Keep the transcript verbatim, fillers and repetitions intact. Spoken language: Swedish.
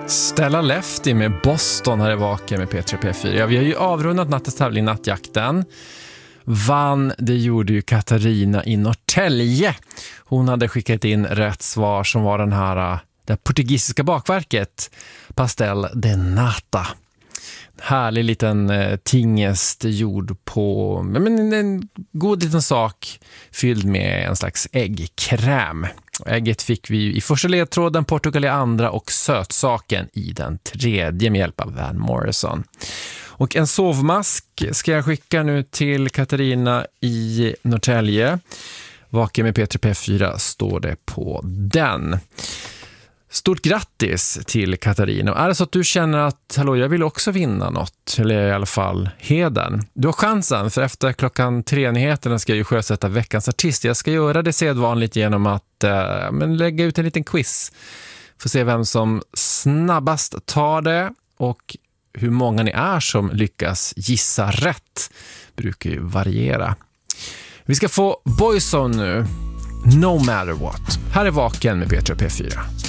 Stella Lefty med Boston här i Vaken med P tre P fyra. Ja, vi har ju avrundat nattens tävling Nattjakten. Vann, det gjorde ju Katarina i Norrtälje. Hon hade skickat in rätt svar som var den här, det portugisiska bakverket Pastel de Nata. Härlig liten eh, tingest gjord på men, en god liten sak fylld med en slags äggkräm. Ägget fick vi i första ledtråden, Portugal i andra och sötsaken i den tredje med hjälp av Van Morrison. Och en sovmask ska jag skicka nu till Katarina i Norrtälje. Vaken med P tre P fyra står det på den. Stort grattis till Katarina. Och är det så att du känner att hallå, jag vill också vinna något, eller i alla fall heden, du har chansen, för efter klockan tre-nyheterna ska jag ju sjösätta veckans artist. Jag ska göra det sedvanligt genom att äh, men lägga ut en liten quiz för att se vem som snabbast tar det, och hur många ni är som lyckas gissa rätt brukar ju variera. Vi ska få Boyzone nu, No Matter What. Här är Vaken med P tre P fyra.